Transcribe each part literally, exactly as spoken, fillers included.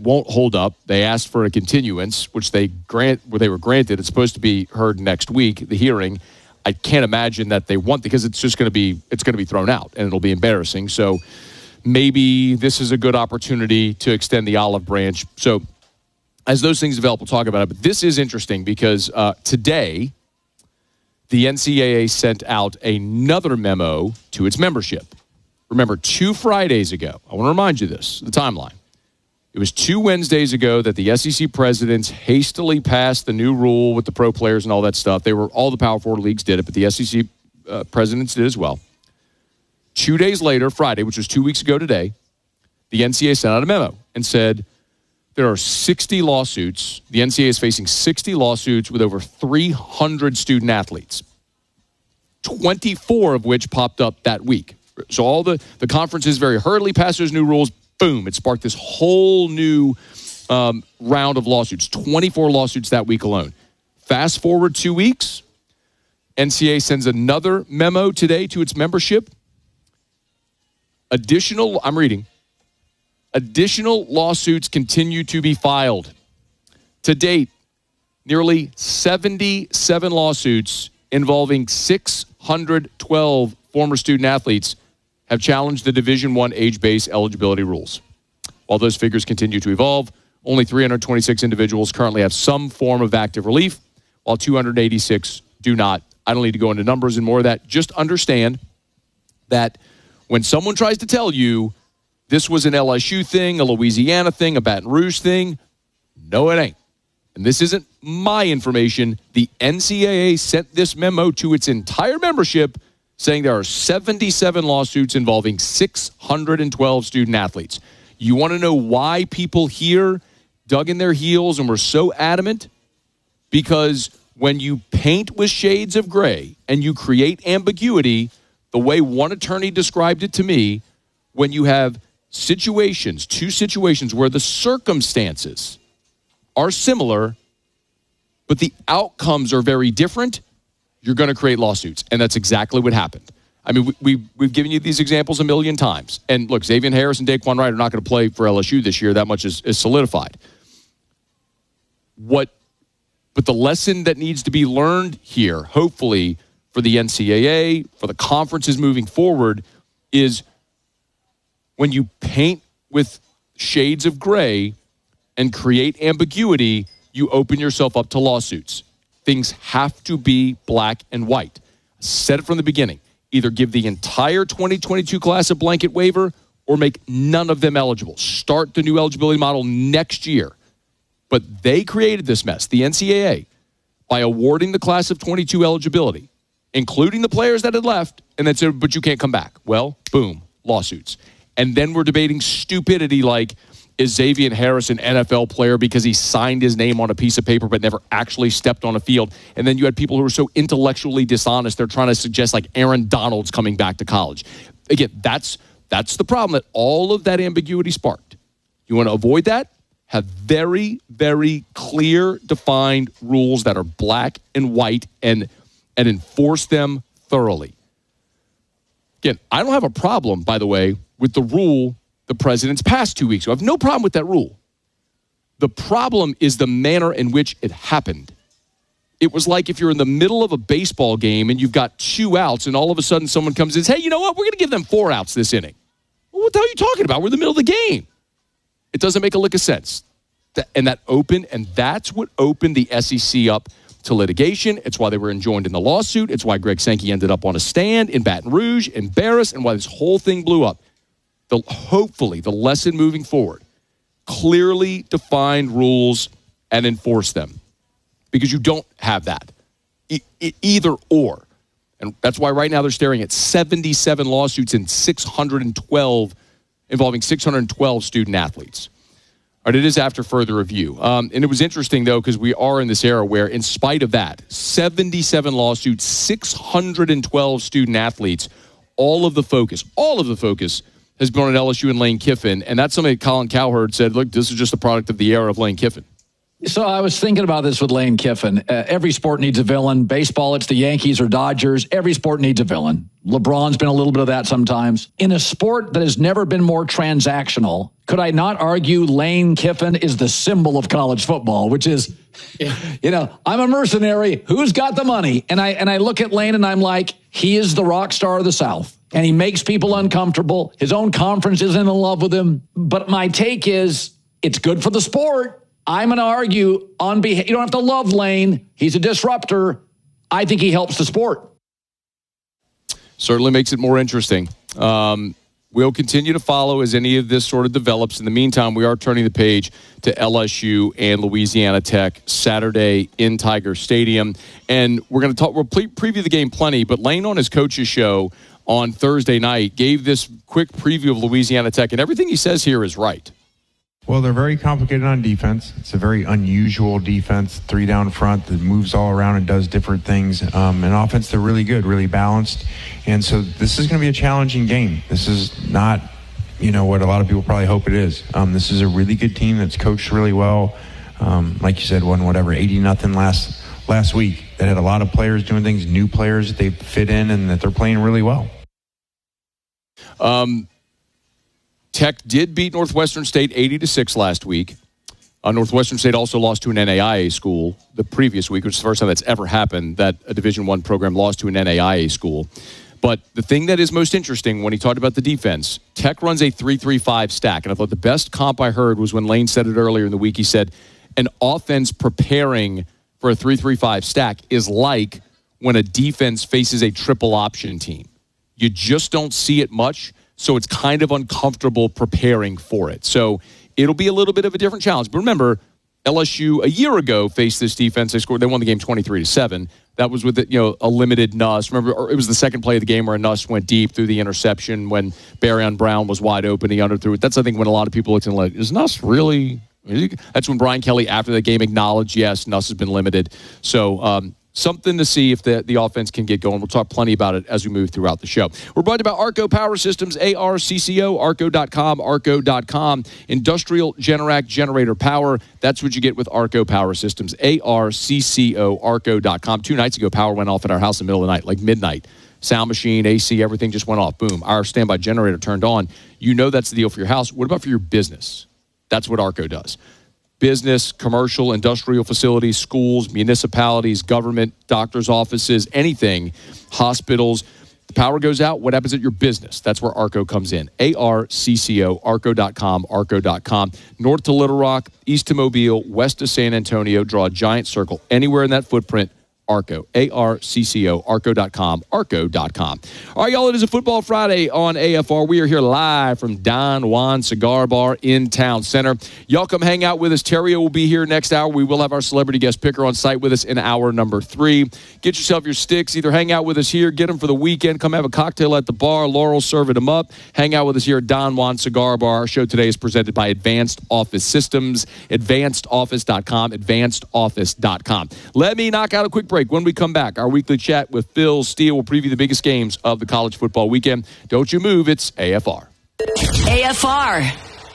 won't hold up. They asked for a continuance, which they grant, where they were granted. It's supposed to be heard next week, the hearing. I can't imagine that they want, because it's just going to be it's going to be thrown out and it'll be embarrassing. So maybe this is a good opportunity to extend the olive branch. So as those things develop, we'll talk about it. But this is interesting because uh, today the N C double A sent out another memo to its membership. Remember, two Fridays ago, I want to remind you this, the timeline. It was two Wednesdays ago that the S E C presidents hastily passed the new rule with the pro players and all that stuff. They were all the Power Four leagues did it, but the S E C uh, presidents did as well. Two days later, Friday, which was two weeks ago today, the N C double A sent out a memo and said there are sixty lawsuits. The N C double A is facing sixty lawsuits with over three hundred student athletes, twenty-four of which popped up that week. So all the, the conferences very hurriedly passed those new rules. Boom, it sparked this whole new um, round of lawsuits, twenty-four lawsuits that week alone. Fast forward two weeks, N C double A sends another memo today to its membership. Additional, I'm reading, additional lawsuits continue to be filed. To date, nearly seventy-seven lawsuits involving six hundred twelve former student athletes have challenged the Division I age-based eligibility rules. While those figures continue to evolve, only three hundred twenty-six individuals currently have some form of active relief, while two hundred eighty-six do not. I don't need to go into numbers and more of that. Just understand that when someone tries to tell you this was an L S U thing, a Louisiana thing, a Baton Rouge thing, no, it ain't. And this isn't my information. The N C double A sent this memo to its entire membership saying there are seventy-seven lawsuits involving six hundred twelve student athletes. You want to know why people here dug in their heels and were so adamant? Because when you paint with shades of gray and you create ambiguity, the way one attorney described it to me, when you have situations, two situations where the circumstances are similar, but the outcomes are very different, you're going to create lawsuits. And that's exactly what happened. I mean, we, we, we've given you these examples a million times. And look, Xavier Harris and Daquan Wright are not going to play for L S U this year. That much is, is solidified. What, but the lesson that needs to be learned here, hopefully, for the N C double A, for the conferences moving forward, is when you paint with shades of gray and create ambiguity, you open yourself up to lawsuits. Things have to be black and white. I said it from the beginning. Either give the entire twenty twenty-two class a blanket waiver or make none of them eligible. Start the new eligibility model next year. But they created this mess, the N C double A, by awarding the class of twenty-two eligibility, including the players that had left, and then said, but you can't come back. Well, boom, lawsuits. And then we're debating stupidity like, is Xavier Harris an N F L player because he signed his name on a piece of paper but never actually stepped on a field? And then you had people who were so intellectually dishonest, they're trying to suggest like Aaron Donald's coming back to college. Again, that's that's the problem that all of that ambiguity sparked. You want to avoid that? Have very, very clear, defined rules that are black and white and, and enforce them thoroughly. Again, I don't have a problem, by the way, with the rule the president's passed two weeks ago. I have no problem with that rule. The problem is the manner in which it happened. It was like if you're in the middle of a baseball game and you've got two outs and all of a sudden someone comes and says, hey, you know what? We're going to give them four outs this inning. Well, what the hell are you talking about? We're in the middle of the game. It doesn't make a lick of sense. And that opened, and that's what opened the S E C up to litigation. It's why they were enjoined in the lawsuit. It's why Greg Sankey ended up on a stand in Baton Rouge, embarrassed, and why this whole thing blew up. The, hopefully, the lesson moving forward, clearly defined rules and enforce them. Because you don't have that. E- e- either or. And that's why right now they're staring at seventy-seven lawsuits and six hundred twelve, involving six hundred twelve student athletes. All right, it is after further review. Um, and it was interesting, though, because we are in this era where, in spite of that, seventy-seven lawsuits, six hundred twelve student athletes, all of the focus, all of the focus has been on L S U and Lane Kiffin. And that's something that Colin Cowherd said, look, this is just a product of the era of Lane Kiffin. So I was thinking about this with Lane Kiffin. Uh, every sport needs a villain. Baseball, it's the Yankees or Dodgers. Every sport needs a villain. LeBron's been a little bit of that sometimes. In a sport that has never been more transactional, could I not argue Lane Kiffin is the symbol of college football, which is, yeah. you know, I'm a mercenary. Who's got the money? And I and I look at Lane and I'm like, he is the rock star of the South. And he makes people uncomfortable. His own conference isn't in love with him. But my take is, it's good for the sport. I'm going to argue on behalf, you don't have to love Lane. He's a disruptor. I think he helps the sport. Certainly makes it more interesting. Um, we'll continue to follow as any of this sort of develops. In the meantime, we are turning the page to L S U and Louisiana Tech Saturday in Tiger Stadium. And we're going to talk, we'll pre- preview the game plenty, but Lane on his coach's show on Thursday night gave this quick preview of Louisiana Tech, and everything he says here is right. Well, they're very complicated on defense. It's a very unusual defense, three down front that moves all around and does different things. Um, and offense, they're really good, really balanced. And so this is going to be a challenging game. This is not, you know, what a lot of people probably hope it is. Um, this is a really good team that's coached really well. Um, like you said, won whatever, eighty nothing last last week. That had a lot of players doing things, new players that they fit in and that they're playing really well. Um. Tech did beat Northwestern State eighty to six last week. Uh, Northwestern State also lost to an N A I A school the previous week, which is the first time that's ever happened that a Division I program lost to an N A I A school. But the thing that is most interesting when he talked about the defense, Tech runs a three three five stack. And I thought the best comp I heard was when Lane said it earlier in the week. He said an offense preparing for a three three five stack is like when a defense faces a triple option team. You just don't see it much. So it's kind of uncomfortable preparing for it. So it'll be a little bit of a different challenge. But remember, L S U a year ago faced this defense. They scored. They won the game twenty-three to seven. That was with you know a limited Nuss. Remember, it was the second play of the game where a Nuss went deep through the interception when Barryon Brown was wide open. He underthrew it. That's I think when a lot of people looked and like, is Nuss really? That's when Brian Kelly after the game acknowledged, yes, Nuss has been limited. So. Um, Something to see if the, the offense can get going. We'll talk plenty about it as we move throughout the show. We're brought to you by Arco Power Systems, A R C C O, arco dot com, arco dot com. Industrial Generac generator power. That's what you get with Arco Power Systems, A R C C O, arco dot com. Two nights ago, power went off at our house in the middle of the night, like midnight. Sound machine, A C, everything just went off. Boom. Our standby generator turned on. You know that's the deal for your house. What about for your business? That's what Arco does. Business, commercial, industrial facilities, schools, municipalities, government, doctors' offices, anything, hospitals. The power goes out. What happens at your business? That's where Arco comes in. A R C C O, arco dot com, arco dot com. North to Little Rock, east to Mobile, west to San Antonio. Draw a giant circle. Anywhere in that footprint, Arco, A R C C O, arco dot com, arco dot com. All right, y'all, it is a Football Friday on A F R. We are here live from Don Juan Cigar Bar in Town Center. Y'all come hang out with us. Terrio will be here next hour. We will have our celebrity guest picker on site with us in hour number three. Get yourself your sticks. Either hang out with us here, get them for the weekend, come have a cocktail at the bar. Laurel's serving them up. Hang out with us here at Don Juan Cigar Bar. Our show today is presented by Advanced Office Systems, advanced office dot com, advanced office dot com. Let me knock out a quick break. When we come back, our weekly chat with Phil Steele will preview the biggest games of the college football weekend. Don't you move. It's A F R. A F R.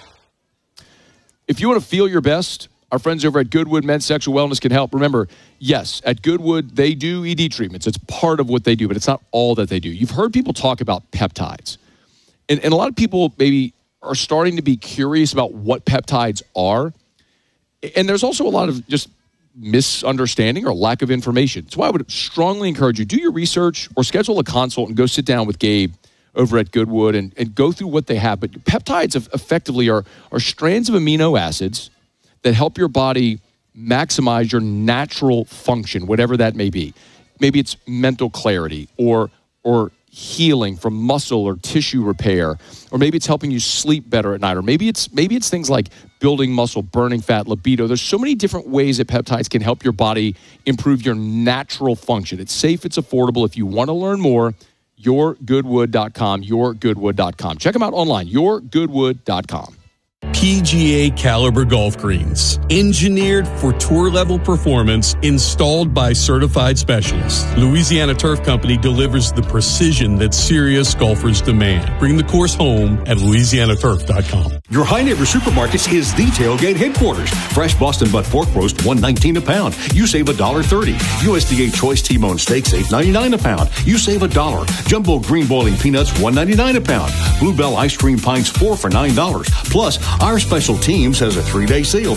If you want to feel your best, our friends over at Goodwood Men's Sexual Wellness can help. Remember, yes, at Goodwood, they do E D treatments. It's part of what they do, but it's not all that they do. You've heard people talk about peptides. And, and a lot of people maybe are starting to be curious about what peptides are. And there's also a lot of just misunderstanding or lack of information. That's why I would strongly encourage you, do your research or schedule a consult and go sit down with Gabe over at Goodwood and, and go through what they have. But peptides effectively are, are strands of amino acids that help your body maximize your natural function, whatever that may be. Maybe it's mental clarity or or healing from muscle or tissue repair, or maybe it's helping you sleep better at night, or maybe it's maybe it's things like building muscle, burning fat, libido. There's so many different ways that peptides can help your body improve your natural function. It's safe, it's affordable. If you want to learn more, your goodwood dot com, your goodwood dot com. Check them out online, your goodwood dot com. P G A caliber golf greens, engineered for tour level performance, installed by certified specialists. Louisiana Turf Company delivers the precision that serious golfers demand. Bring the course home at louisiana turf dot com. Your High Neighbor Supermarkets is the tailgate headquarters. Fresh Boston butt pork roast one nineteen a pound. You save one dollar thirty. U S D A choice T-bone steaks eight ninety-nine a pound. You save a dollar. Jumbo green boiling peanuts one ninety-nine a pound. Bluebell ice cream pints four for nine dollars. Plus, our special teams has a three-day sale